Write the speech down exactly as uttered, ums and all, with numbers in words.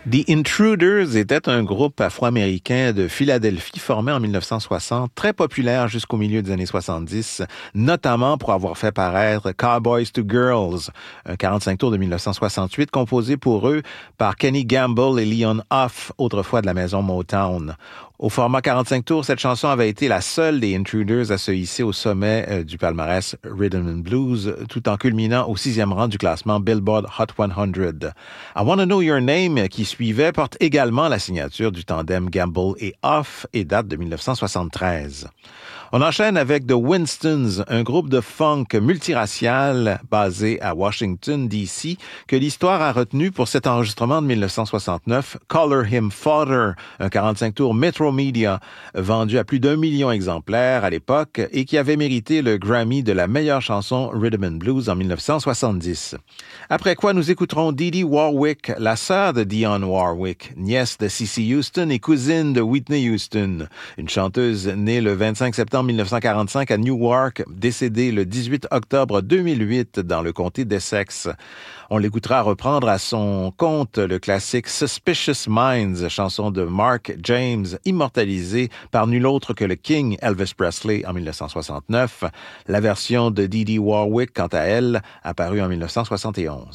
The Intruders était un groupe afro-américain de Philadelphie formé en dix-neuf cent soixante, très populaire jusqu'au milieu des années soixante-dix, notamment pour avoir fait paraître Cowboys to Girls, un quarante-cinq tours de dix-neuf cent soixante-huit composé pour eux par Kenny Gamble et Leon Huff, autrefois de la maison Motown. Au format quarante-cinq tours, cette chanson avait été la seule des Intruders à se hisser au sommet euh, du palmarès Rhythm and Blues, tout en culminant au sixième rang du classement Billboard Hot cent. I Wanna Know Your Name, qui suivait, porte également la signature du tandem Gamble et Huff et date de dix-neuf cent soixante-treize. On enchaîne avec The Winstons, un groupe de funk multiracial basé à Washington, D C, que l'histoire a retenu pour cet enregistrement de dix-neuf cent soixante-neuf, Color Him Fodder, un quarante-cinq tours Metro Media, vendu à plus d'un million d'exemplaires à l'époque et qui avait mérité le Grammy de la meilleure chanson Rhythm and Blues en dix-neuf cent soixante-dix. Après quoi, nous écouterons Dee Dee Warwick, la sœur de Dionne Warwick, nièce de Cissy Houston et cousine de Whitney Houston, une chanteuse née le vingt-cinq septembre dix-neuf cent quarante-cinq à Newark, décédée le dix-huit octobre deux mille huit dans le comté d'Essex. On l'écoutera reprendre à son compte le classique Suspicious Minds, chanson de Mark James, immortalisée par nul autre que le King Elvis Presley en dix-neuf cent soixante-neuf. La version de Dee Dee Warwick, quant à elle, apparue en dix-neuf cent soixante et onze.